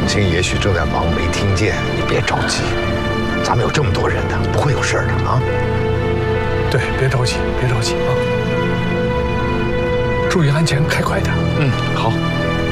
沈清也许正在忙，没听见。你别着急，咱们有这么多人呢，不会有事的啊。 对，别着急，别着急啊！注意安全，开快点。 嗯，好。